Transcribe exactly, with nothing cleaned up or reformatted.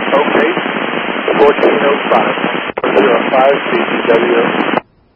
Okay, fourteen oh five, zero five C C W.